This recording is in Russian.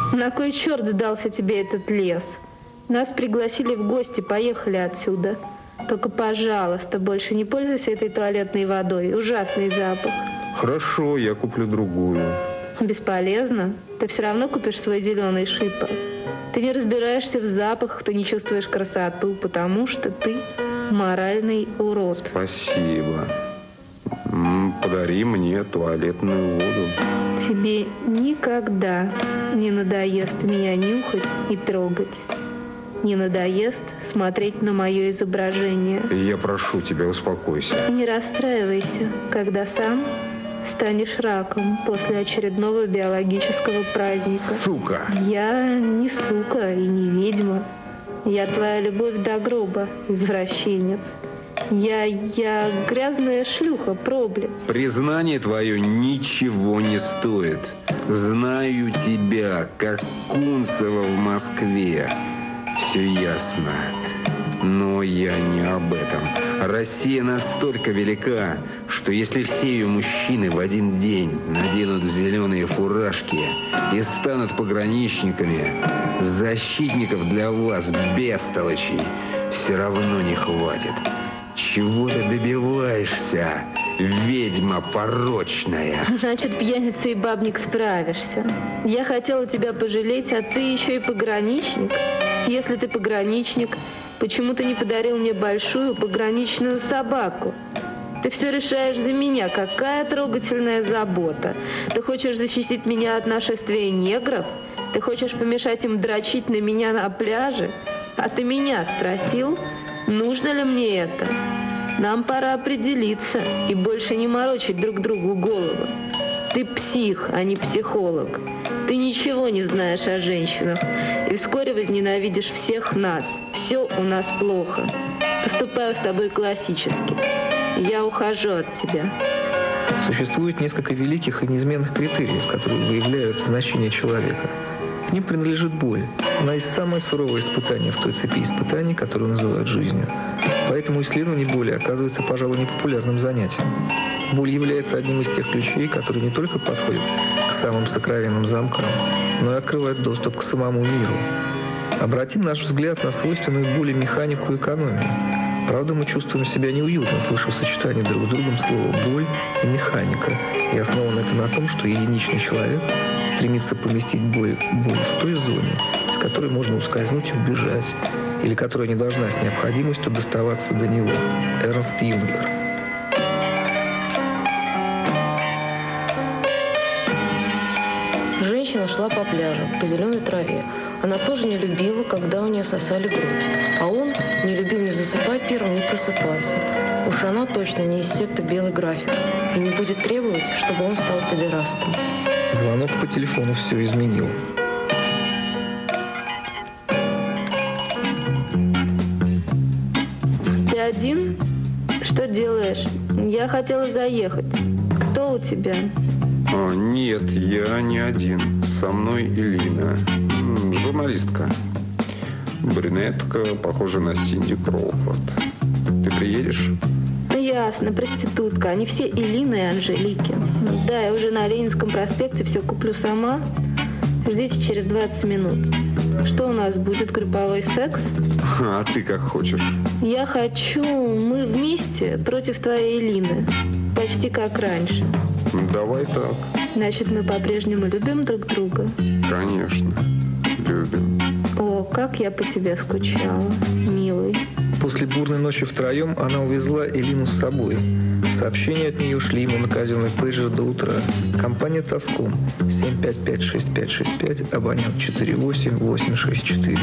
На кой черт сдался тебе этот лес? Нас пригласили в гости, поехали отсюда. Только, пожалуйста, больше не пользуйся этой туалетной водой. Ужасный запах. Хорошо, я куплю другую. Бесполезно. Ты все равно купишь свой зеленый шипр. Ты не разбираешься в запахах, ты не чувствуешь красоту, потому что ты моральный урод. Спасибо. Подари мне туалетную воду. Тебе никогда не надоест меня нюхать и трогать. Не надоест смотреть на мое изображение. Я прошу тебя, успокойся. Не расстраивайся, когда сам станешь раком после очередного биологического праздника. Сука! Я не сука и не ведьма. Я твоя любовь до гроба, извращенец. Я грязная шлюха, проблеск. Признание твое ничего не стоит. Знаю тебя, как Кунцева в Москве. Все ясно. Но я не об этом. Россия настолько велика, что если все ее мужчины в один день наденут зеленые фуражки и станут пограничниками, защитников для вас, бестолочей, все равно не хватит. Чего ты добиваешься, ведьма порочная? Значит, пьяница и бабник справишься. Я хотела тебя пожалеть, а ты еще и пограничник. Если ты пограничник, почему ты не подарил мне большую пограничную собаку? Ты все решаешь за меня. Какая трогательная забота. Ты хочешь защитить меня от нашествия негров? Ты хочешь помешать им дрочить на меня на пляже? А ты меня спросил, нужно ли мне это? Нам пора определиться и больше не морочить друг другу голову. Ты псих, а не психолог. Ты ничего не знаешь о женщинах. И вскоре возненавидишь всех нас. Все у нас плохо. Поступаю с тобой классически. Я ухожу от тебя. Существует несколько великих и неизменных критериев, которые выявляют значение человека. К ним принадлежит боль. Она есть самое суровое испытание в той цепи испытаний, которую называют жизнью. Поэтому исследование боли оказывается, пожалуй, непопулярным занятием. Боль является одним из тех ключей, которые не только подходят к самым сокровенным замкам, но и открывают доступ к самому миру. Обратим наш взгляд на свойственную боли механику и экономию. Правда, мы чувствуем себя неуютно, слыша в сочетании друг с другом слова «боль» и «механика». И основано это на том, что единичный человек стремится поместить боль в той зоне, с которой можно ускользнуть и убежать, или которая не должна с необходимостью доставаться до него. Эрнст Юнгер. Женщина шла по пляжу, по зеленой траве. Она тоже не любила, когда у нее сосали грудь. А он не любил ни засыпать первым, ни просыпаться. Уж она точно не из секты «Белый график» и не будет требовать, чтобы он стал педерастом. Звонок по телефону все изменил. Ты один? Что делаешь? Я хотела заехать. Кто у тебя? Нет, я не один. Со мной Элина. Журналистка. Брюнетка, похожа на Синди Кроуфорд. Ты приедешь? Ясно, проститутка. Они все Элины и Анжелики. Да, я уже на Ленинском проспекте все куплю сама. Ждите через 20 минут. Что у нас будет, групповой секс? А ты как хочешь? Я хочу, мы вместе против твоей Элины. Почти как раньше. Давай так. Значит, мы по-прежнему любим друг друга? Конечно, любим. О, как я по тебе скучала, милый. После бурной ночи втроем она увезла Элину с собой. Сообщения от нее шли ему на казенный пейджер до утра. Компания «Тоском» 7556565, абонент 48864.